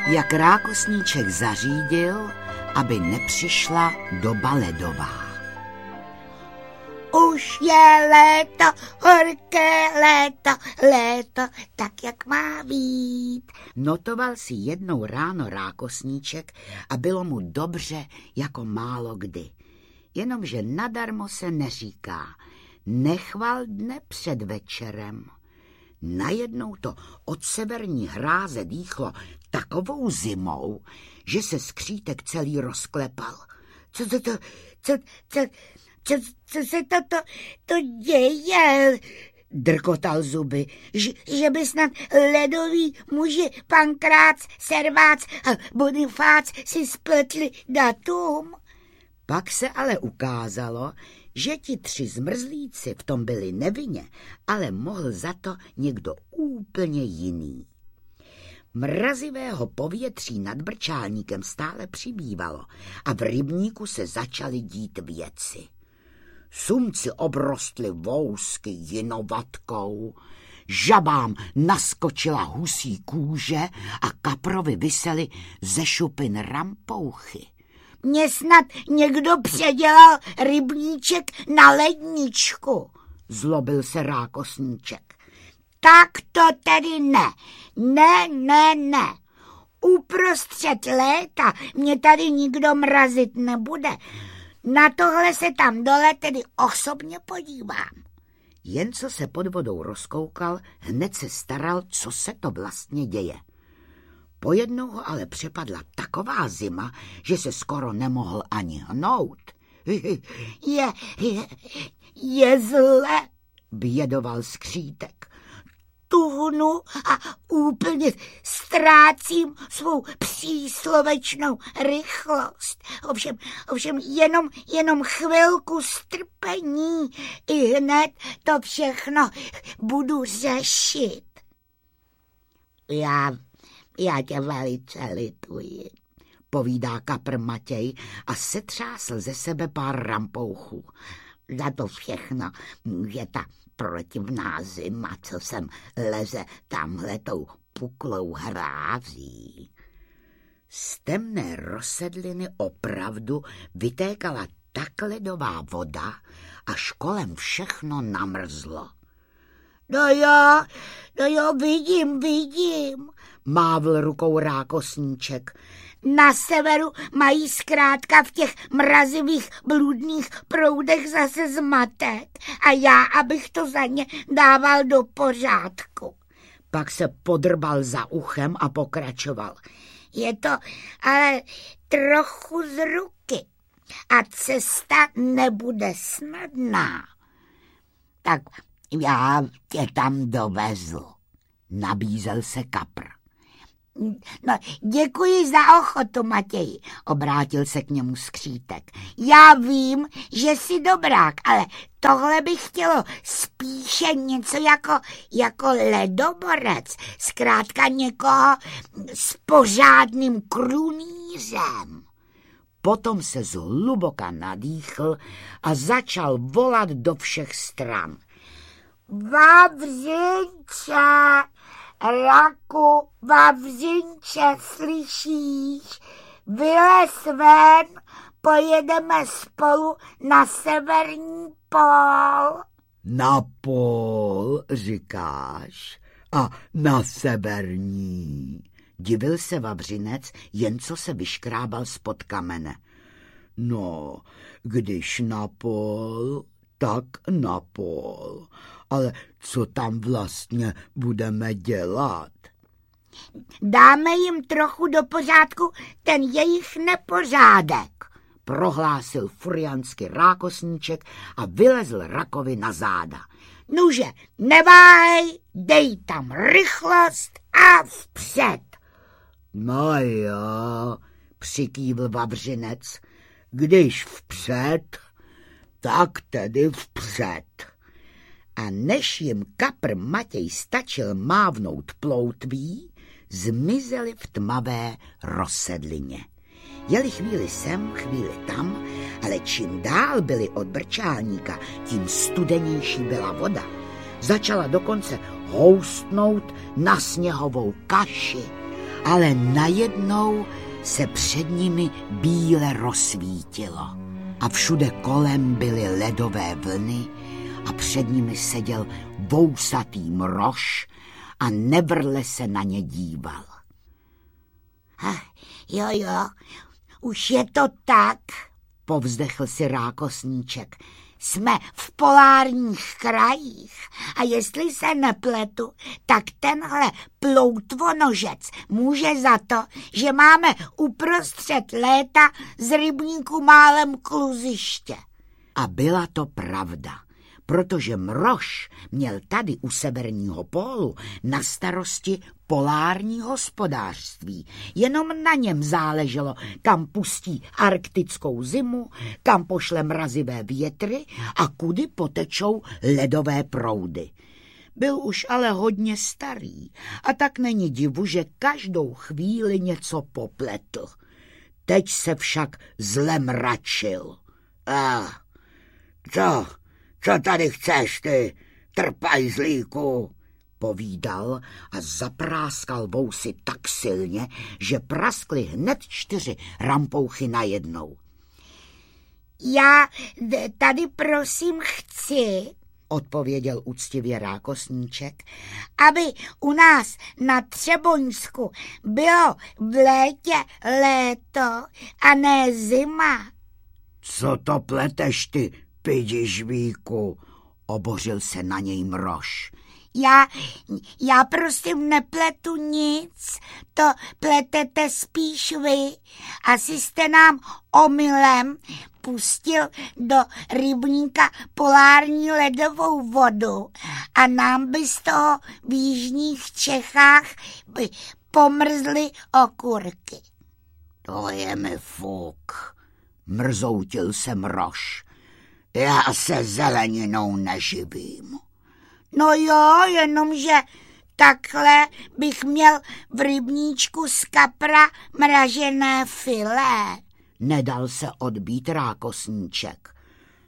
jak rákosníček zařídil, aby nepřišla doba ledová. Už je léto, horké léto, tak jak má být. Notoval si jednou ráno rákosníček a bylo mu dobře jako málo kdy. Jenomže nadarmo se neříká, nechval dne před večerem. Najednou to od severní hráze dýchlo takovou zimou, že se skřítek celý rozklepal. Co se to děje? Drkotal zuby, že by snad ledoví muži Pankrác, Servác a Bonifác si spletli datum. Pak se ale ukázalo, že ti 3 zmrzlíci v tom byli nevinně, ale mohl za to někdo úplně jiný. Mrazivého povětří nad Brčálníkem stále přibývalo a v rybníku se začaly dít věci. Sumci obrostly vousky jinovatkou, žabám naskočila husí kůže a kaprovi visely ze šupin rampouchy. Mně snad někdo předělal rybníček na ledničku, zlobil se rákosníček. Tak to tedy ne. Ne. Uprostřed léta mě tady nikdo mrazit nebude. Na tohle se tam dole tedy osobně podívám. Jen co se pod vodou rozkoukal, hned se staral, co se to vlastně děje. Pojednou ho ale přepadla taková zima, že se skoro nemohl ani hnout. Je zle, bědoval skřítek. Tuhnu a úplně ztrácím svou příslovečnou rychlost. Ovšem jenom chvilku strpení, i hned to všechno budu řešit. Já tě velice lituji, povídá kapr Matěj a setřásl ze sebe pár rampouchů. Za to všechno může ta protivná zima, co sem leze tamhletou puklou hrází. Z temné rozsedliny opravdu vytékala tak ledová voda, až kolem všechno namrzlo. No jo, vidím, mávl rukou rákosníček. Na severu mají zkrátka v těch mrazivých bludných proudech zase zmatek a já, abych to za ně dával do pořádku. Pak se podrbal za uchem a pokračoval. Je to ale trochu z ruky a cesta nebude snadná. Tak já tě tam dovezu, nabízel se kapr. No, děkuji za ochotu, Matěji, obrátil se k němu skřítek. Já vím, že jsi dobrák, ale tohle bych chtělo spíše něco jako ledoborec, zkrátka někoho s pořádným krunýřem. Potom se zhluboka nadýchl a začal volat do všech stran. Vavřinče, Raku, Vavřinče, slyšíš? Vylez ven, pojedeme spolu na severní pól. Na pól, říkáš? A na severní? Divil se Vavřinec, jen co se vyškrábal spod kamene. No, když na pól, tak na pól. Ale co tam vlastně budeme dělat? Dáme jim trochu do pořádku ten jejich nepořádek, prohlásil furiansky rákosníček a vylezl Rakovi na záda. Nuže, neváhej, dej tam rychlost a vpřed. No jo, přikývl Vavřinec, když vpřed, tak tedy vpřed. A než jim kapr Matěj stačil mávnout ploutví, zmizeli v tmavé rozsedlině. Jeli chvíli sem, chvíli tam, ale čím dál byli od Brčálníka, tím studenější byla voda. Začala dokonce houstnout na sněhovou kaši ale najednou se před nimi bíle rozsvítilo a všude kolem byly ledové vlny a před nimi seděl vousatý mrož a nevrle se na ně díval. Jo, už je to tak, povzdechl si Rákosníček. Jsme v polárních krajích a jestli se nepletu, tak tenhle ploutvonožec může za to, že máme uprostřed léta z rybníku málem kluziště. A byla to pravda, protože mrož měl tady u severního pólu na starosti polární hospodářství. Jenom na něm záleželo, kam pustí arktickou zimu, kam pošle mrazivé větry a kudy potečou ledové proudy. Byl už ale hodně starý a tak není divu, že každou chvíli něco popletl. Teď se však zle mračil. Co tady chceš, ty trpajzlíku? Povídal a zapráskal vousy tak silně, že praskly hned 4 rampouchy najednou. Já tady prosím chci, odpověděl úctivě Rákosníček, aby u nás na Třeboňsku bylo v létě léto a ne zima. Co to pleteš, ty pidižvíku? Obořil se na něj mrož. Já prosím nepletu nic, to pletete spíš vy. Asi jste nám omylem pustil do rybníka polární ledovou vodu a nám by z toho v jižních Čechách pomrzly okurky. To je mi fuk, mrzoutil se mrož. Já se zeleninou neživím. No jo, jenomže takhle bych měl v rybníčku z kapra mražené filé. Nedal se odbít Rákosníček.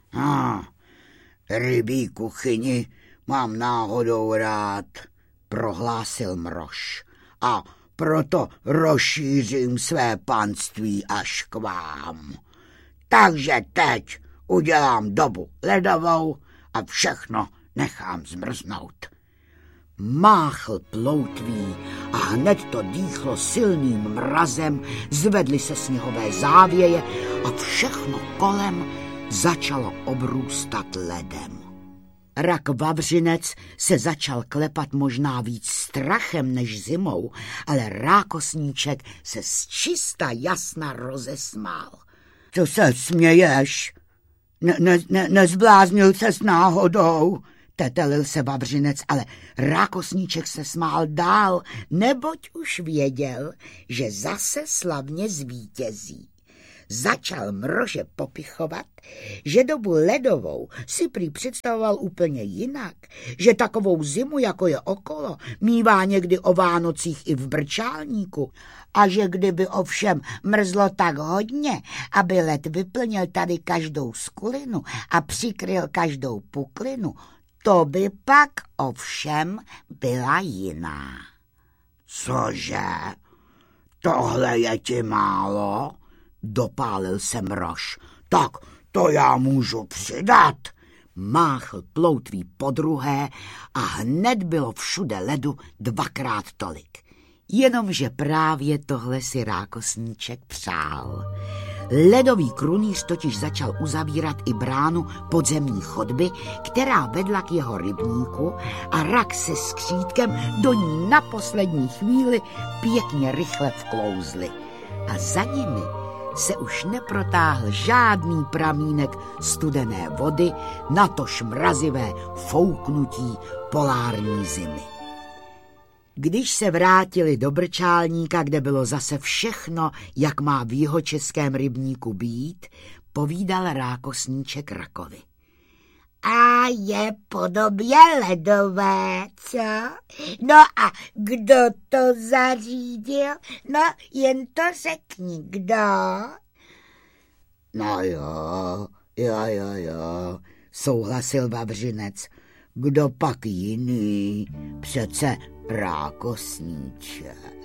Rybí kuchyni mám náhodou rád, prohlásil mrož. A proto rozšířím své panství až k vám. Takže teď udělám dobu ledovou a všechno nechám zmrznout. Máchl ploutví a hned to dýchlo silným mrazem, zvedly se sněhové závěje a všechno kolem začalo obrůstat ledem. Rak Vavřinec se začal klepat možná víc strachem než zimou, ale Rákosníček se zčista jasna rozesmál. Co se směješ? Nezbláznil ses náhodou? Tetelil se Vavřinec, ale Rákosníček se smál dál, neboť už věděl, že zase slavně zvítězí. Začal mrože popichovat, že dobu ledovou si prý představoval úplně jinak, že takovou zimu, jako je okolo, mívá někdy o Vánocích i v Brčálníku a že kdyby ovšem mrzlo tak hodně, aby led vyplnil tady každou skulinu a přikryl každou puklinu, to by pak ovšem byla jiná. Cože? Tohle je ti málo? Dopálil se mrož. Tak to já můžu přidat. Máchl ploutví podruhé a hned bylo všude ledu 2krát tolik. Jenomže právě tohle si Rákosníček přál. Ledový krunýř totiž začal uzavírat i bránu podzemní chodby, která vedla k jeho rybníku a Rak se skřítkem do ní na poslední chvíli pěkně rychle vklouzli. A za nimi se už neprotáhl žádný pramínek studené vody, natož mrazivé fouknutí polární zimy. Když se vrátili do Brčálníka, kde bylo zase všechno, jak má v jihočeském rybníku být, povídal Rákosníček Rakovi. A je podobě ledové, co? No a kdo to zařídil? No, jen to řekni, kdo? No jo, souhlasil Vavřinec. Kdo pak jiný? Přece Rákosníček.